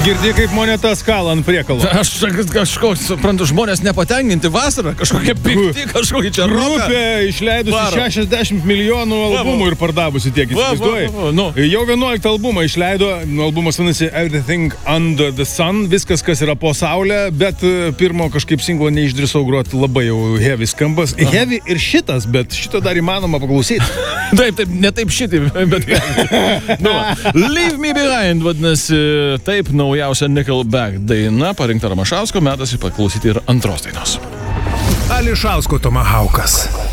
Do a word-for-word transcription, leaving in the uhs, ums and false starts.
Girdi, kaip moneta skala ant priekalo. Aš kažkoks, suprantu, žmonės nepatenkinti vasarą, kažkokie pikti, kažkokie čia roka. Grupė išleidusi Varo. šešiasdešimt milijonų albumų ir pardavusi tiek, Va, va, įsivaizduoji. va, va, nu. Jau vienuoliktą albumą išleido, albumas vadinasi Everything Under the Sun, viskas, kas yra po saulė, bet e, pirmo kažkaip singlo neišdrįsau groti, labai jau heavy skambas. Aha. Heavy ir šitas, bet šito dar įmanoma paklausyti. Taip, taip, ne taip šitai, bet... nu, Leave Me Behind, vadinasi, taip, naujausia Nickelback daina, parinkta Ramašausko, metas paklausyti ir antros dainos. Ališausko Tomahaukas.